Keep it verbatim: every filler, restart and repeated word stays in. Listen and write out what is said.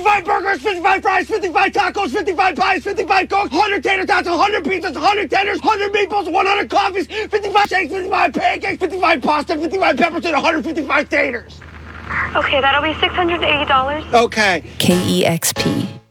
fifty-five burgers, fifty-five fries, fifty-five tacos, fifty-five pies, fifty-five cokes, one hundred tater tots, one hundred pizzas, one hundred tenders, one hundred meatballs, one hundred coffees, fifty-five shakes, fifty-five pancakes, fifty-five pasta, fifty-five peppers, and one hundred fifty-five taters. Okay, that'll be six hundred eighty dollars. Okay. K E X P.